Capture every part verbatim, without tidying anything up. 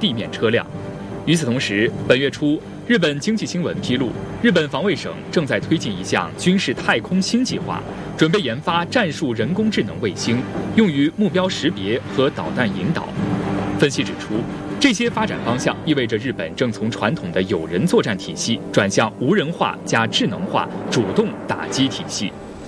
地面车辆。与此同时，本月初，日本经济新闻披露，日本防卫省正在推进一项军事太空新计划，准备研发战术人工智能卫星，用于目标识别和导弹引导。分析指出，这些发展方向意味着日本正从传统的有人作战体系转向无人化加智能化主动打击体系。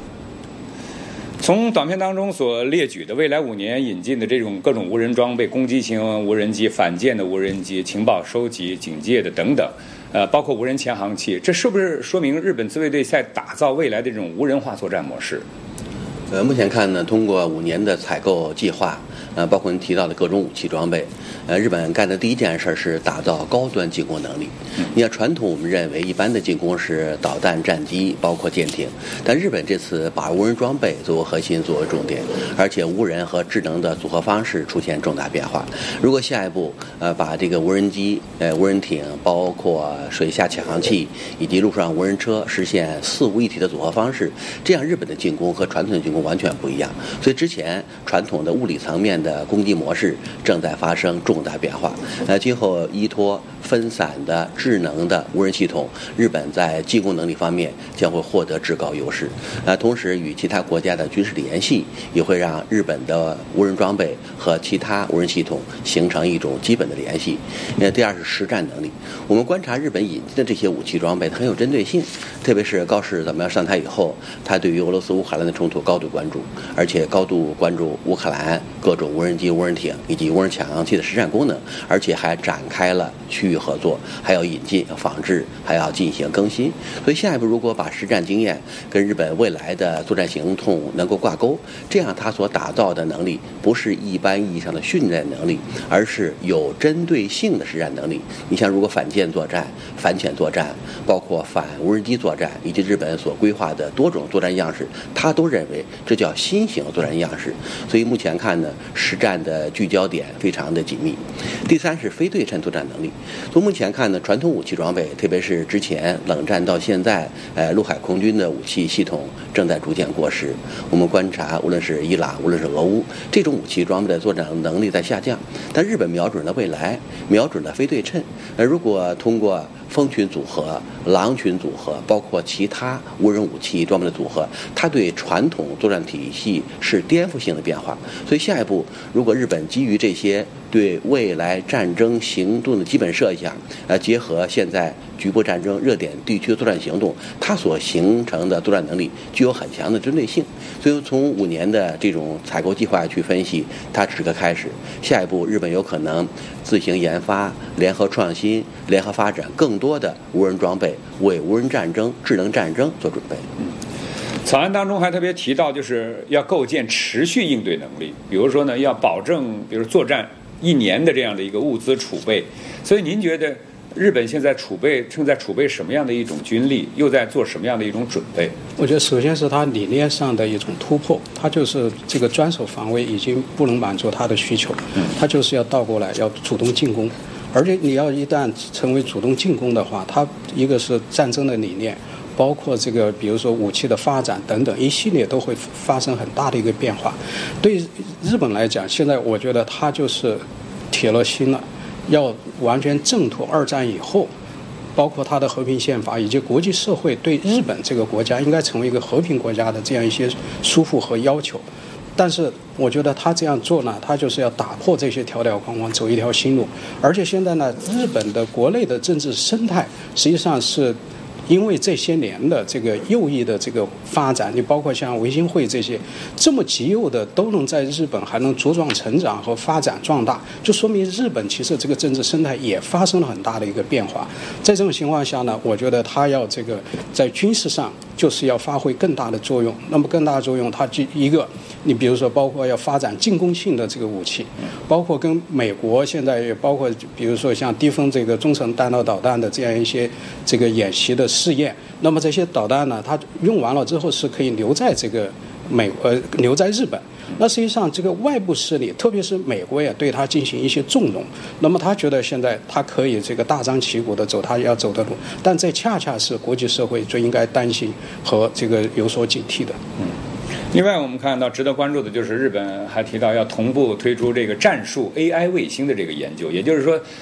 从短片当中所列举的未来五年引进的这种各种无人装备、攻击型无人机、反舰的无人机、情报收集、警戒的等等，呃，包括无人潜航器，这是不是说明日本自卫队在打造未来的这种无人化作战模式？ 呃，目前看呢，通过五年的采购计划，呃，包括您提到的各种武器装备，呃，日本干的第一件事是打造高端进攻能力。你看，传统我们认为一般的进攻是导弹、战机，包括舰艇，但日本这次把无人装备作为核心，作为重点，而且无人和智能的组合方式出现重大变化。如果下一步呃把这个无人机、呃无人艇，包括水下潜航器以及陆上无人车实现四无一体的组合方式，这样日本的进攻和传统的进攻完全不一样。所以之前传统的物理层面的攻击模式正在发生重大变化。呃，今后依托分散的智能的无人系统，日本在进攻能力方面将会获得至高优势。呃，同时与其他国家的军事联系也会让日本的无人装备和其他无人系统形成一种基本的联系。呃，第二是实战能力。我们观察日本引进的这些武器装备，它很有针对性，特别是高市怎么样上台以后，他对于俄罗斯乌克兰的冲突高度关注，而且高度关注乌克兰各种无人机、无人艇以及无人潜航器的实战功能，而且还展开了区域合作，还要引进、仿制，还要进行更新。所以下一步如果把实战经验跟日本未来的作战行动能够挂钩，这样他所打造的能力不是一般意义上的训练能力，而是有针对性的实战能力。你像如果反舰作战、反潜作战，包括反无人机作战，以及日本所规划的多种作战样式，他都认为这叫新型作战样式。所以目前看呢，实战的聚焦点非常的紧密。第三是非对称作战能力。从目前看呢，传统武器装备，特别是之前冷战到现在，呃，陆海空军的武器系统正在逐渐过时。我们观察，无论是伊朗，无论是俄乌，这种武器装备的作战能力在下降。但日本瞄准了未来，瞄准了非对称。呃，如果通过蜂群组合、狼群组合，包括其他无人武器装备的组合，它对传统作战体系是颠覆性的变化。所以下一步，如果日本基于这些对未来战争行动的基本设想，呃，结合现在局部战争热点地区的作战行动，它所形成的作战能力具有很强的针对性。所以从五年的这种采购计划去分析，它只是个开始。下一步，日本有可能自行研发、联合创新、联合发展更多的无人装备，为无人战争、智能战争做准备。 嗯，草案当中还特别提到，就是要构建持续应对能力，比如说呢，要保证，比如作战一年的这样的一个物资储备。所以您觉得日本现在储备正在储备什么样的一种军力，又在做什么样的一种准备？ 我觉得首先是它理念上的一种突破，它就是这个专守防卫已经不能满足它的需求，它就是要倒过来要主动进攻。而且你要一旦成为主动进攻的话，它一个是战争的理念，包括这个比如说武器的发展等等一系列都会发生很大的一个变化。对日本来讲，现在我觉得它就是铁了心了，要完全挣脱二战以后，包括它的和平宪法以及国际社会对日本这个国家应该成为一个和平国家的这样一些束缚和要求。但是我觉得他这样做呢，他就是要打破这些条条框框，走一条新路。而且现在呢，日本的国内的政治生态实际上是因为这些年的这个右翼的这个发展，你包括像维新会这些这么极右的都能在日本还能茁壮成长和发展壮大，就说明日本其实这个政治生态也发生了很大的一个变化。在这种情况下呢，我觉得他要这个在军事上就是要发挥更大的作用。那么更大的作用，它就一个，你比如说包括要发展进攻性的这个武器，包括跟美国现在也包括比如说像低风这个中程弹道导弹的这样一些这个演习的试验。那么这些导弹呢，它用完了之后是可以留在这个美呃留在日本。那实际上这个外部势力，特别是美国也对它进行一些纵容。那么他觉得现在他可以这个大张旗鼓的走他要走的路，但这恰恰是国际社会最应该担心和这个有所警惕的。 嗯。另外，我们看到值得关注的就是日本还提到要同步推出这个战术 A I 卫星的这个研究，也就是说，